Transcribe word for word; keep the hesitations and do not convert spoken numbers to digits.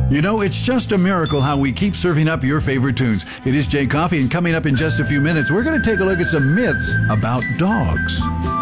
You know, it's just a miracle how we keep serving up your favorite tunes. It is Jay Coffee, and coming up in just a few minutes, we're going to take a look at some myths about dogs.